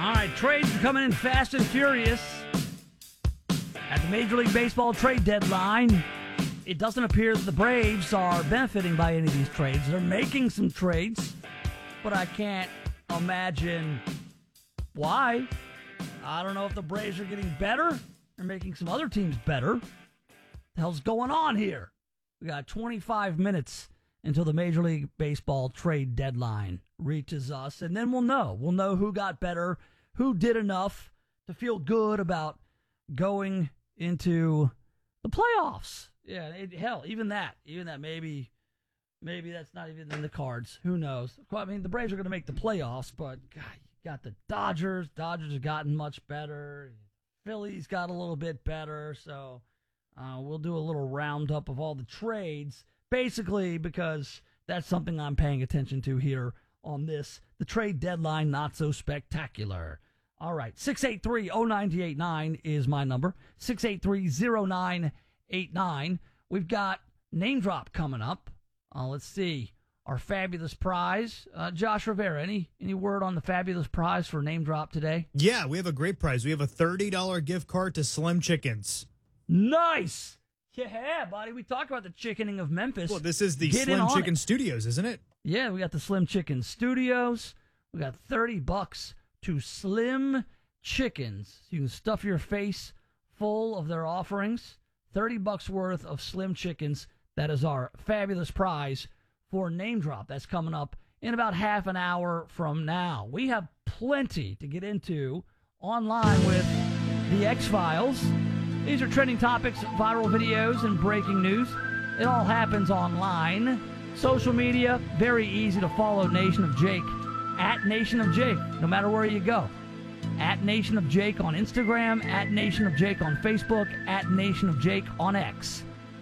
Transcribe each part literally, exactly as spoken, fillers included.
All right, trades are coming in fast and furious. At the Major League Baseball trade deadline, it doesn't appear that the Braves are benefiting by any of these trades. They're making some trades, but I can't imagine why. I don't know if the Braves are getting better or making some other teams better. What the hell's going on here? We got twenty-five minutes until the Major League Baseball trade deadline reaches us, and then we'll know. We'll know who got better, who did enough to feel good about going into the playoffs. Yeah, it, hell, even that, even that, maybe, maybe that's not even in the cards. Who knows? I mean, the Braves are going to make the playoffs, but God, you got the Dodgers. Dodgers have gotten much better. Phillies got a little bit better, so uh, we'll do a little roundup of all the trades, basically because that's something I'm paying attention to here on this, the trade deadline, not so spectacular. All right, six eight three, oh nine eight nine is my number, six eight three, oh nine eight nine. We've got Name Drop coming up. Uh, let's see, our fabulous prize. Uh, Josh Rivera, any any word on the fabulous prize for Name Drop today? Yeah, we have a great prize. We have a thirty dollars gift card to Slim Chickens. Nice! Yeah, buddy, we talked about the chickening of Memphis. Well, this is the Get Slim Chicken it. Studios, isn't it? Yeah, we got the Slim Chicken Studios. We got thirty bucks to Slim Chickens. You can stuff your face full of their offerings. thirty bucks worth of Slim Chickens. That is our fabulous prize for Name Drop. That's coming up in about half an hour from now. We have plenty to get into online with the X-Files. These are trending topics, viral videos, and breaking news. It all happens online. Social media, very easy to follow Nation of Jake. At Nation of Jake, no matter where you go. At Nation of Jake on Instagram, at Nation of Jake on Facebook, at Nation of Jake on X.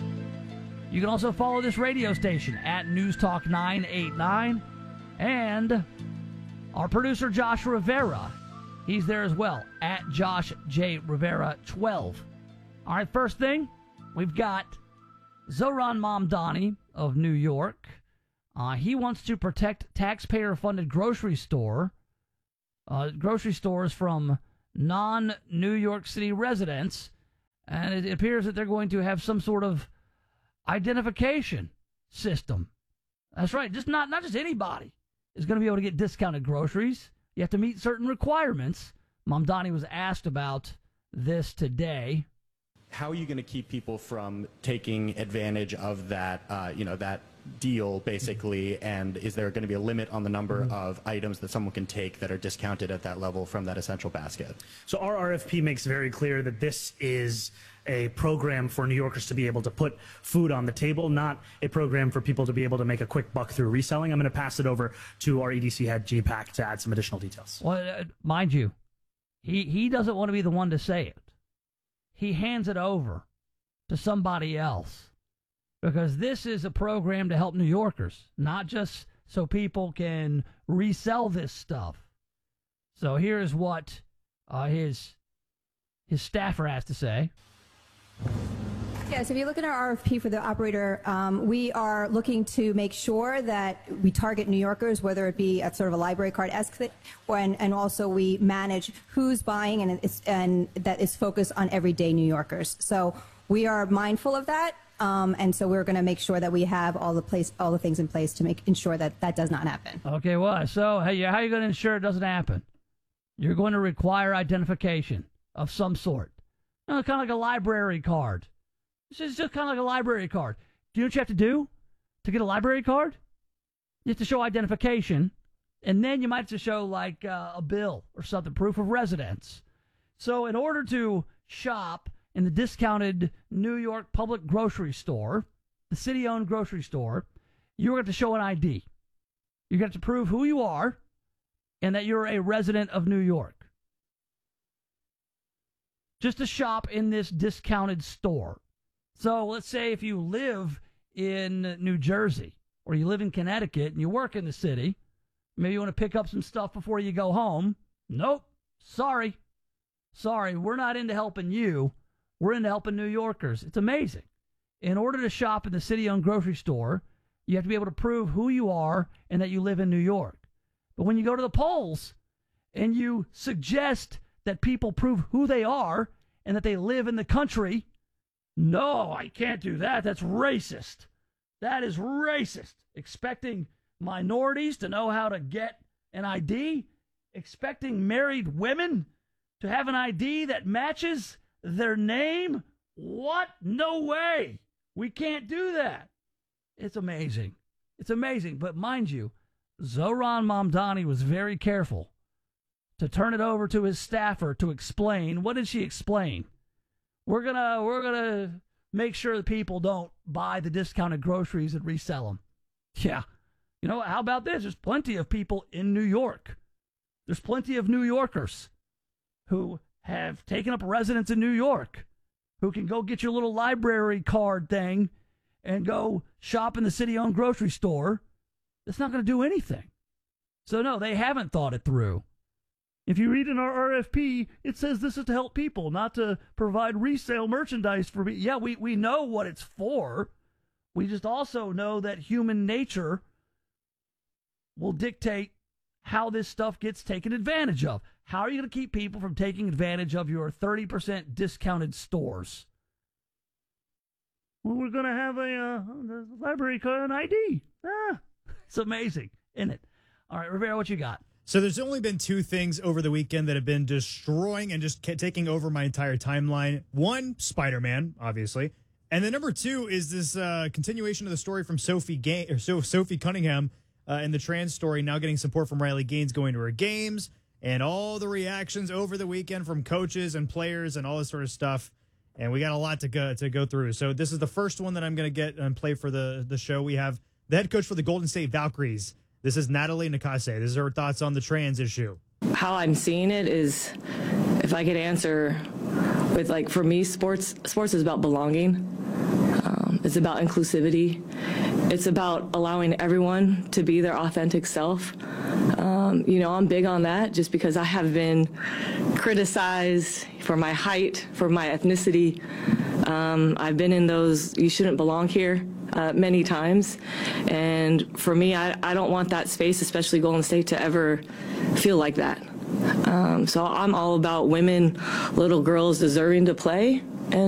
You can also follow this radio station at News Talk nine eighty-nine. And our producer, Josh Rivera, he's there as well, at Josh J. Rivera twelve. All right, first thing, we've got Zohran Mamdani of New York. Uh, he wants to protect taxpayer-funded grocery store, uh, grocery stores from non-New York City residents, and it appears that they're going to have some sort of identification system. That's right, just not not just anybody is going to be able to get discounted groceries. You have to meet certain requirements. Mamdani was asked about this today. How are you going to keep people from taking advantage of that, uh, you know, that deal, basically, and is there going to be a limit on the number mm-hmm. of items that someone can take that are discounted at that level from that essential basket? So our R F P makes very clear that this is a program for New Yorkers to be able to put food on the table, not a program for people to be able to make a quick buck through reselling. I'm going to pass it over to our E D C head, G PAC, to add some additional details. Well, uh, mind you, he, he doesn't want to be the one to say it. He hands it over to somebody else because this is a program to help New Yorkers, not just so people can resell this stuff. So here's what uh, his his staffer has to say. Yes, if you look at our R F P for the operator, um, we are looking to make sure that we target New Yorkers, whether it be at sort of a library card-esque, or and, and also we manage who's buying, and it's, and that is focused on everyday New Yorkers. So we are mindful of that, um, and so we're going to make sure that we have all the place, all the things in place to make ensure that that does not happen. Okay, well, so hey, how are you going to ensure it doesn't happen? You're going to require identification of some sort, you know, kind of like a library card. This is just kind of like a library card. Do you know what you have to do to get a library card? You have to show identification, and then you might have to show, like, uh, a bill or something, proof of residence. So in order to shop in the discounted New York public grocery store, the city-owned grocery store, you're going to have to show an I D. You're going to have to prove who you are and that you're a resident of New York. Just to shop in this discounted store. So let's say if you live in New Jersey or you live in Connecticut and you work in the city, maybe you want to pick up some stuff before you go home. Nope. Sorry. Sorry, we're not into helping you. We're into helping New Yorkers. It's amazing. In order to shop in the city-owned grocery store, you have to be able to prove who you are and that you live in New York. But when you go to the polls, and you suggest that people prove who they are and that they live in the country, no, I can't do that. That's racist. That is racist. Expecting minorities to know how to get an I D, expecting married women to have an I D that matches their name? What? No way. We can't do that. It's amazing. It's amazing. But mind you, Zohran Mamdani was very careful to turn it over to his staffer to explain. What did she explain? We're gonna we're gonna make sure that people don't buy the discounted groceries and resell them. Yeah. You know, how about this? There's plenty of people in New York. There's plenty of New Yorkers who have taken up residence in New York, who can go get your little library card thing and go shop in the city-owned grocery store. That's not going to do anything. So, no, they haven't thought it through. If you read in our R F P, it says this is to help people, not to provide resale merchandise for me. Yeah, we, we know what it's for. We just also know that human nature will dictate how this stuff gets taken advantage of. How are you going to keep people from taking advantage of your thirty percent discounted stores? Well, we're going to have a uh, library card and I D. Ah, it's amazing, isn't it? All right, Rivera, what you got? So there's only been two things over the weekend that have been destroying and just taking over my entire timeline. One, Spider-Man, obviously. And then number two is this uh, continuation of the story from Sophie Ga- or so- Sophie Cunningham uh, in the trans story, now getting support from Riley Gaines going to her games, and all the reactions over the weekend from coaches and players and all this sort of stuff. And we got a lot to go to go through. So this is the first one that I'm going to get and play for the, the show. We have the head coach for the Golden State Valkyries. This is Natalie Nakase. This is her thoughts on the trans issue. How I'm seeing it is, if I could answer with, like, for me, sports sports is about belonging. Um, it's about inclusivity. It's about allowing everyone to be their authentic self. Um, you know, I'm big on that just because I have been criticized for my height, for my ethnicity. Um, I've been in those you shouldn't belong here uh, many times. And for me, I, I don't want that space, especially Golden State, to ever feel like that. Um, so I'm all about women, little girls deserving to play